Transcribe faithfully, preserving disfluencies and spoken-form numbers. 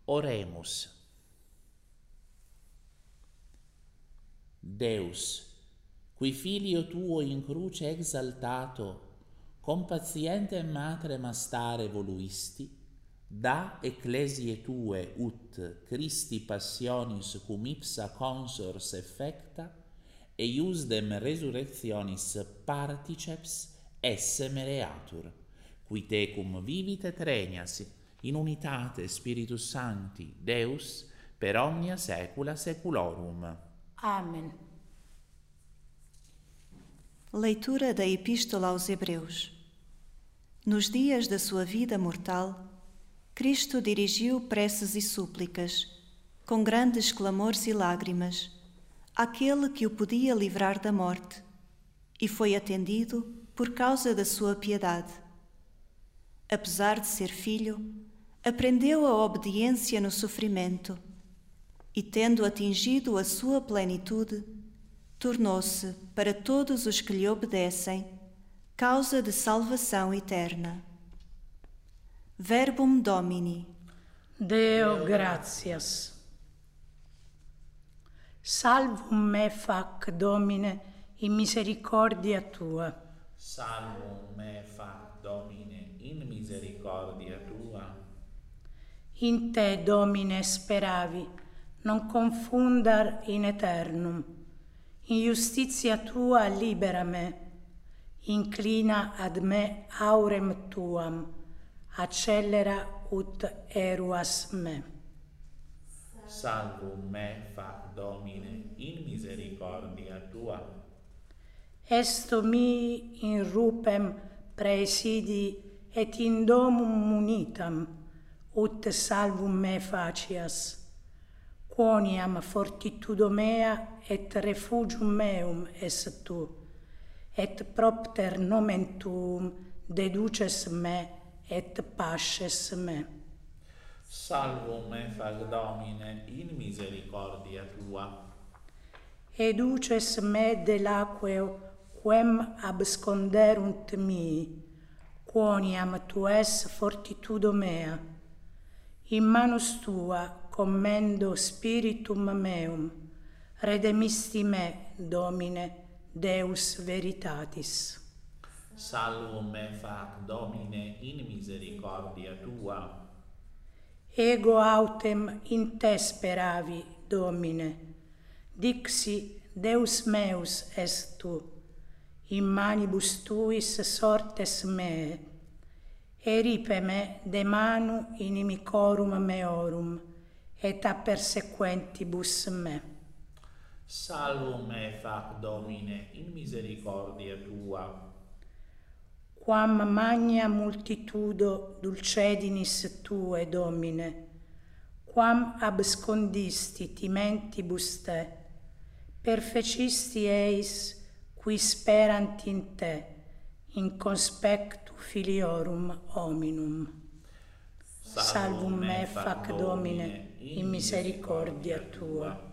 Oremus. Deus, qui Filio tuo in cruce exaltato, con paziente matrem astare voluisti, da ecclesiae tue ut Christi passionis cum ipsa consors effecta, e iusdem resurrectionis particeps esse mereatur, qui tecum vivit et regnas in unitate Spiritus Sancti, Deus, per omnia saecula saeculorum. Amém. Leitura da Epístola aos Hebreus. Nos dias da sua vida mortal, Cristo dirigiu preces e súplicas, com grandes clamores e lágrimas, àquele que o podia livrar da morte, e foi atendido por causa da sua piedade. Apesar de ser filho, aprendeu a obediência no sofrimento, e tendo atingido a sua plenitude, tornou-se, para todos os que lhe obedecem, causa de salvação eterna. Verbum Domini. Deo gratias. Salvum me fac, Domine, in misericordia tua. Salvum me fac, Domine, in misericordia tua. In te, Domine, speravi, non confundar in eternum. In justitia tua libera me. Inclina ad me aurem tuam. Accelera ut eruas me. Salvum me fac, Domine, in misericordia tua. Esto mi in rupem praesidi et in domum munitam, ut salvum me facias. Quoniam fortitudo mea et refugium meum es tu, et propter nomen tuum deduces me et pasces me. Salvum me fac, Domine, in misericordia tua. Educes me delaqueo quem absconderunt mii, quoniam tu es fortitudo mea. In manus tua commendo spiritum meum, redemisti me, Domine, Deus veritatis. Salvum me fac, Domine, in misericordia tua. Ego autem in te speravi, Domine. Dixi, Deus meus est tu. In manibus tuis sortes mee. Eripe me de manu inimicorum meorum, et a persequentibus me. Salvum me fac, Domine, in misericordia tua. Quam magna multitudo dulcedinis tue, Domine, quam abscondisti timentibus te, perfecisti eis qui sperant in te, in conspectu filiorum hominum. Salvum me fac, Domine, in misericordia tua.